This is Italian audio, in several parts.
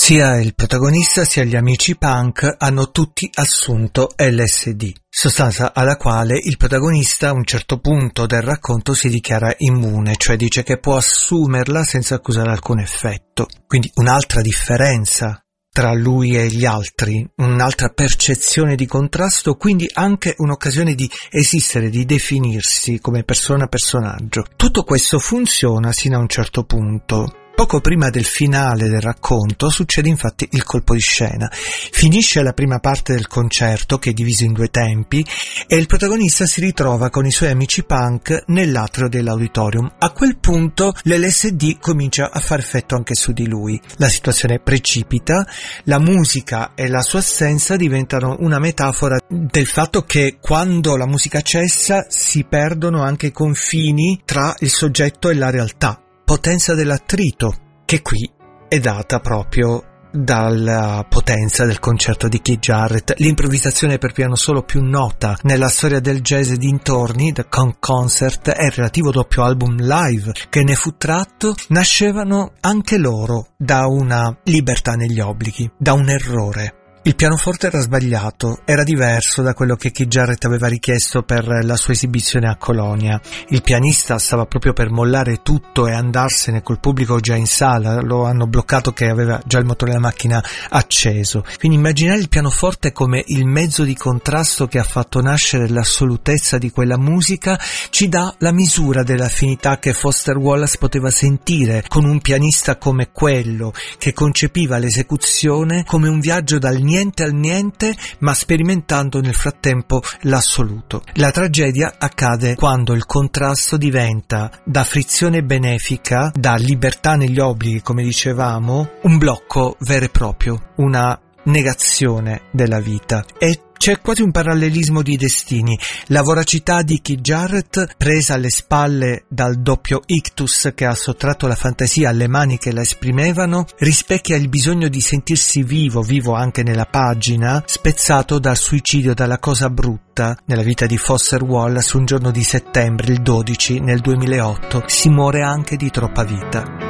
Sia il protagonista sia gli amici punk hanno tutti assunto LSD, sostanza alla quale il protagonista a un certo punto del racconto si dichiara immune, cioè dice che può assumerla senza accusare alcun effetto. Quindi un'altra differenza tra lui e gli altri, un'altra percezione di contrasto, quindi anche un'occasione di esistere, di definirsi come personaggio. Tutto questo funziona sino a un certo punto. Poco prima del finale del racconto succede infatti il colpo di scena. Finisce la prima parte del concerto, che è diviso in due tempi, e il protagonista si ritrova con i suoi amici punk nell'atrio dell'auditorium. A quel punto l'LSD comincia a far effetto anche su di lui. La situazione precipita, la musica e la sua assenza diventano una metafora del fatto che quando la musica cessa si perdono anche i confini tra il soggetto e la realtà. Potenza dell'attrito, che qui è data proprio dalla potenza del concerto di Keith Jarrett, l'improvvisazione per piano solo più nota nella storia del jazz e dintorni, The Concert e il relativo doppio album live che ne fu tratto, nascevano anche loro da una libertà negli obblighi, da un errore. Il pianoforte era sbagliato, era diverso da quello che Keith Jarrett aveva richiesto per la sua esibizione a Colonia. Il pianista stava proprio per mollare tutto e andarsene col pubblico già in sala, lo hanno bloccato che aveva già il motore della macchina acceso. Quindi immaginare il pianoforte come il mezzo di contrasto che ha fatto nascere l'assolutezza di quella musica ci dà la misura dell'affinità che Foster Wallace poteva sentire con un pianista come quello, che concepiva l'esecuzione come un viaggio dal niente al niente, ma sperimentando nel frattempo l'assoluto. La tragedia accade quando il contrasto diventa, da frizione benefica, da libertà negli obblighi, come dicevamo, un blocco vero e proprio, una negazione della vita. E c'è quasi un parallelismo di destini. La voracità di Keith Jarrett, presa alle spalle dal doppio ictus che ha sottratto la fantasia alle mani che la esprimevano, rispecchia il bisogno di sentirsi vivo anche nella pagina, spezzato dal suicidio, dalla cosa brutta. Nella vita di Foster Wallace, un giorno di settembre, il 12, nel 2008, si muore anche di troppa vita.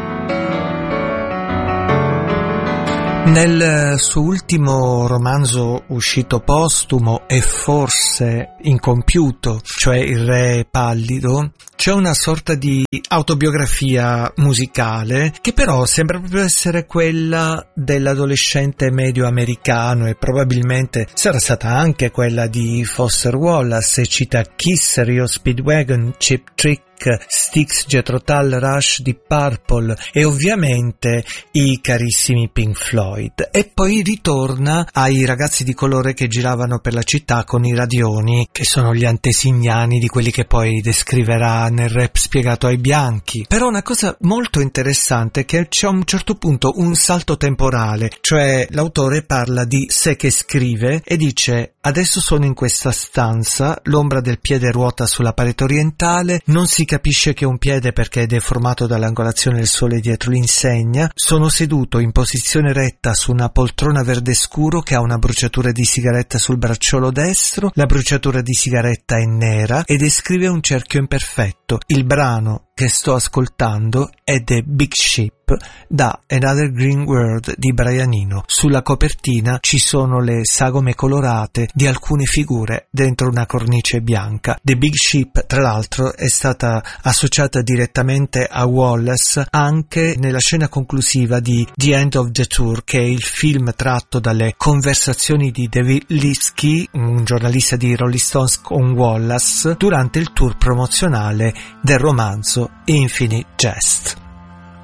Nel suo ultimo romanzo uscito postumo e forse incompiuto, cioè Il Re Pallido, c'è una sorta di autobiografia musicale che però sembra proprio essere quella dell'adolescente medio americano e probabilmente sarà stata anche quella di Foster Wallace, e cita Kiss, Rio Speedwagon, Cheap Trick, Styx, Jethro Tull, Rush, Deep Purple e ovviamente i carissimi Pink Floyd. E poi ritorna ai ragazzi di colore che giravano per la città con i radioni, che sono gli antesignani di quelli che poi descriverà nel rap spiegato ai bianchi. Però una cosa molto interessante è che c'è a un certo punto un salto temporale, cioè l'autore parla di sé che scrive e dice: adesso sono in questa stanza, l'ombra del piede ruota sulla parete orientale, non si capisce che è un piede perché è deformato dall'angolazione del sole dietro l'insegna, sono seduto in posizione retta su una poltrona verde scuro che ha una bruciatura di sigaretta sul bracciolo destro, la bruciatura di sigaretta è nera e descrive un cerchio imperfetto. Il brano che sto ascoltando è The Big Ship da Another Green World di Brian Eno. Sulla copertina ci sono le sagome colorate di alcune figure dentro una cornice bianca. The Big Ship, tra l'altro, è stata associata direttamente a Wallace anche nella scena conclusiva di The End of the Tour, che è il film tratto dalle conversazioni di David Lipsky, un giornalista di Rolling Stones, con Wallace durante il tour promozionale del romanzo Infinite Jest.